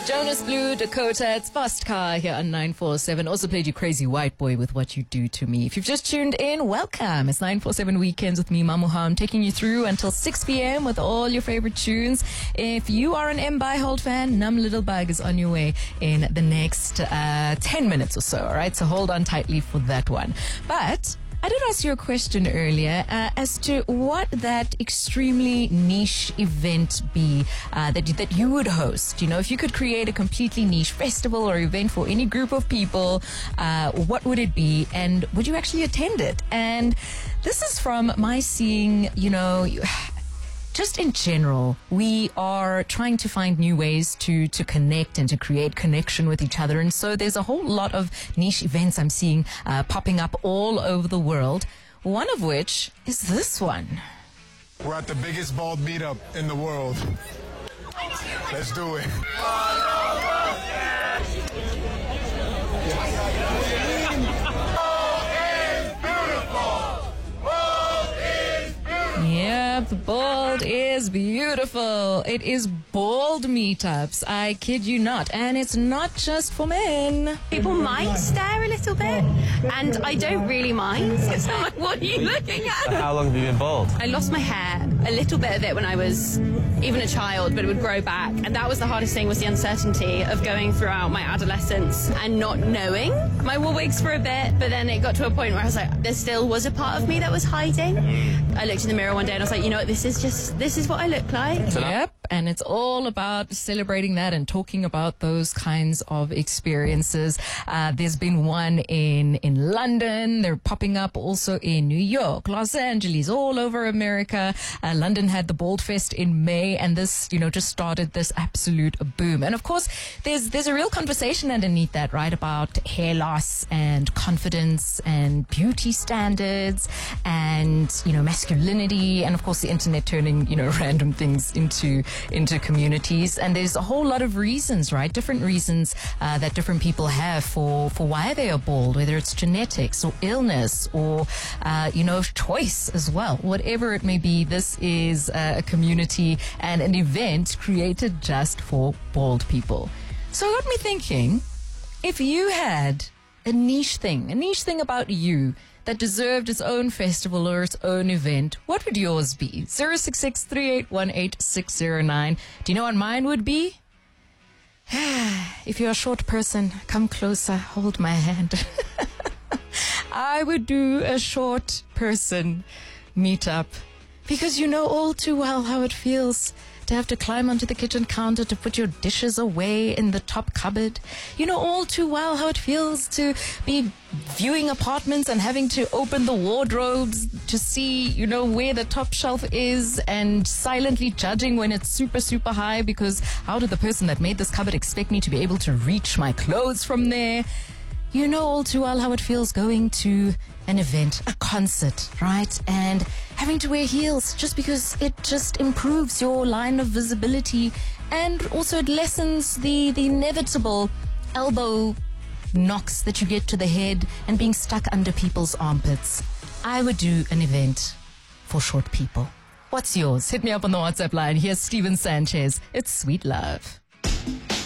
Jonas Blue, Dakota, it's Fast Car here on 947. Also played you Crazy White Boy with What You Do To Me. If you've just tuned in, welcome. It's 947 Weekends with me, Mamuha. I'm taking you through until 6 p.m. with all your favorite tunes. If you are an M. Byhold fan, Numb Little Bug is on your way in the next 10 minutes or so, all right? So hold on tightly for that one. But I did ask you a question earlier as to what that extremely niche event be that you would host. You know, if you could create a completely niche festival or event for any group of people, what would it be? And would you actually attend it? And this is from my seeing, you know, just in general, we are trying to find new ways to connect and to create connection with each other. And so there's a whole lot of niche events I'm seeing popping up all over the world, one of which is this one. We're at the biggest bald meetup in the world. Let's do it. Yep, bald is beautiful. It is bald meetups. I kid you not. And it's not just for men. People might stare a little bit, and I don't really mind. It's not like, what are you looking at? How long have you been bald? I lost my hair, a little bit of it when I was even a child, but it would grow back. And that was the hardest thing, was the uncertainty of going throughout my adolescence and not knowing. I wore wigs for a bit, but then it got to a point where I was like, there still was a part of me that was hiding. I looked in the mirror one day and I was like, you know what, this is what I look like. Yep, and it's all about celebrating that and talking about those kinds of experiences. There's been one in London. They're popping up also in New York, Los Angeles, all over America. London had the Bald Fest in May, and this, you know, just started this absolute boom. And of course, there's a real conversation underneath that, right, about hair loss and confidence and beauty standards and, you know, masculinity, and of course the internet turning, you know, random things into communities. And there's a whole lot of reasons, right? Different reasons that different people have for why they are bald, whether it's genetics or illness or, you know, choice as well. Whatever it may be, this is a community and an event created just for bald people. So it got me thinking, if you had a niche thing about you that deserved its own festival or its own event, what would yours be? 066-3818-609. Do you know what mine would be? If you're a short person, come closer, hold my hand. I would do a short person meetup, because you know all too well how it feels to have to climb onto the kitchen counter to put your dishes away in the top cupboard. You know all too well how it feels to be viewing apartments and having to open the wardrobes to see, you know, where the top shelf is, and silently judging when it's super, super high, because how did the person that made this cupboard expect me to be able to reach my clothes from there? You know all too well how it feels going to an event, a concert, right? And having to wear heels just because it just improves your line of visibility, and also it lessens the inevitable elbow knocks that you get to the head and being stuck under people's armpits. I would do an event for short people. What's yours? Hit me up on the WhatsApp line. Here's Steven Sanchez. It's Sweet Love.